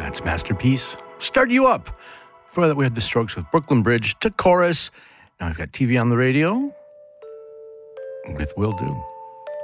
That's Masterpiece. Start You Up. Before that, we had The Strokes with Brooklyn Bridge to chorus. Now we've got TV on the radio with Will Do.